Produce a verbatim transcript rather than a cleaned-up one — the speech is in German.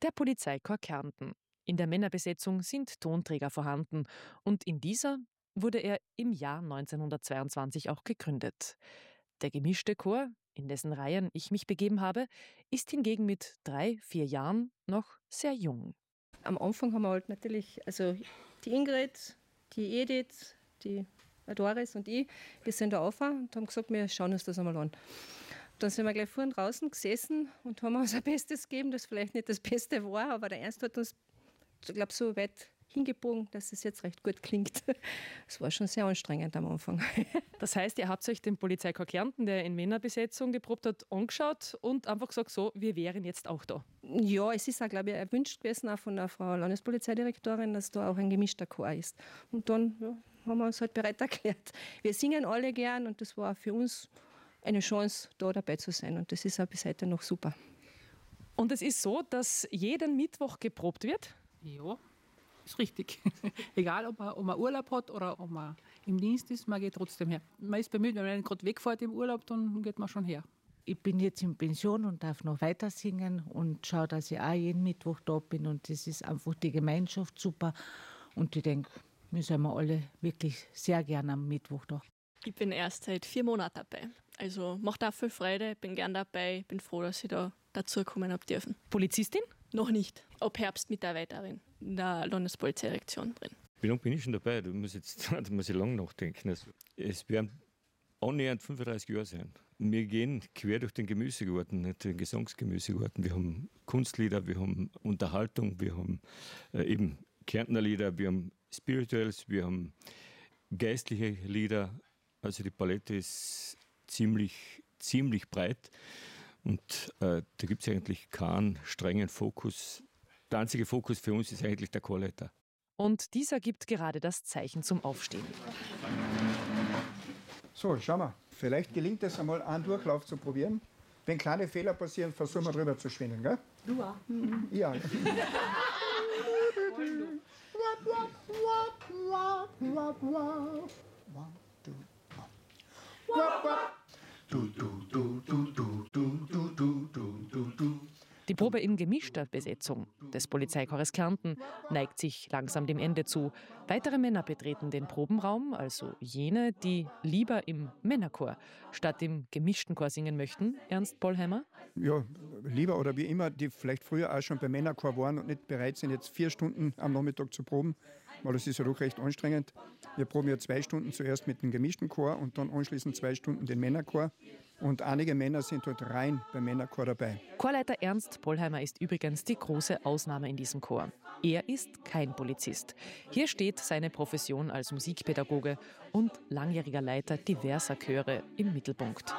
Der Polizeichor Kärnten. In der Männerbesetzung sind Tonträger vorhanden und in dieser wurde er im Jahr neunzehnhundertzweiundzwanzig auch gegründet. Der gemischte Chor, in dessen Reihen ich mich begeben habe, ist hingegen mit drei, vier Jahren noch sehr jung. Am Anfang haben wir halt natürlich, also die Ingrid, die Edith, die Doris und ich, wir sind da rauf und haben gesagt, wir schauen uns das einmal an. Dann sind wir gleich vorhin draußen gesessen und haben unser Bestes gegeben, das vielleicht nicht das Beste war, aber der Ernst hat uns, ich glaube, so weit hingebogen, dass es jetzt recht gut klingt. Es war schon sehr anstrengend am Anfang. Das heißt, ihr habt euch den Polizeichor Kärnten, der in Männerbesetzung geprobt hat, angeschaut und einfach gesagt, so, wir wären jetzt auch da. Ja, es ist auch, glaube ich, erwünscht gewesen, auch von der Frau Landespolizeidirektorin, dass da auch ein gemischter Chor ist. Und dann ja, haben wir uns halt bereit erklärt. Wir singen alle gern und das war auch für uns eine Chance, da dabei zu sein. Und das ist auch bis heute noch super. Und es ist so, dass jeden Mittwoch geprobt wird? Ja, ist richtig. Egal, ob man, ob man Urlaub hat oder ob man im Dienst ist, man geht trotzdem her. Man ist bemüht, wenn man gerade wegfährt im Urlaub, dann geht man schon her. Ich bin jetzt in Pension und darf noch weiter singen und schaue, dass ich auch jeden Mittwoch da bin. Und das ist einfach die Gemeinschaft super. Und ich denke, wir sind alle wirklich sehr gerne am Mittwoch da. Ich bin erst seit vier Monaten dabei. Also macht auch viel Freude, bin gern dabei, bin froh, dass ich da dazukommen habe dürfen. Polizistin? Noch nicht. Ab Herbst Mitarbeiterin in der Landespolizeidirektion drin. Wie lange bin ich schon dabei? Da muss, jetzt, da muss ich lange nachdenken. Also, es werden annähernd fünfunddreißig Jahre sein. Wir gehen quer durch den Gemüsegarten, nicht den Gesangsgemüsegarten. Wir haben Kunstlieder, wir haben Unterhaltung, wir haben äh, eben Kärntner Lieder, wir haben Spirituals, wir haben geistliche Lieder. Also die Palette ist ziemlich, ziemlich breit. Und äh, da gibt es eigentlich keinen strengen Fokus. Der einzige Fokus für uns ist eigentlich der Chorleiter. Und dieser gibt gerade das Zeichen zum Aufstehen. So, schau mal. Vielleicht gelingt es einmal, einen Durchlauf zu probieren. Wenn kleine Fehler passieren, versuchen wir drüber zu schwingen, gell? Du auch. Mhm. Ja. Die Probe in gemischter Besetzung des Polizeichores Kärnten neigt sich langsam dem Ende zu. Weitere Männer betreten den Probenraum, also jene, die lieber im Männerchor statt im gemischten Chor singen möchten. Ernst Pollheimer? Ja, lieber oder wie immer, die vielleicht früher auch schon beim Männerchor waren und nicht bereit sind, jetzt vier Stunden am Nachmittag zu proben, weil das ist ja doch recht anstrengend. Wir proben ja zwei Stunden zuerst mit dem gemischten Chor und dann anschließend zwei Stunden den Männerchor. Und einige Männer sind dort rein beim Männerchor dabei. Chorleiter Ernst Pollheimer ist übrigens die große Ausnahme in diesem Chor. Er ist kein Polizist. Hier steht seine Profession als Musikpädagoge und langjähriger Leiter diverser Chöre im Mittelpunkt.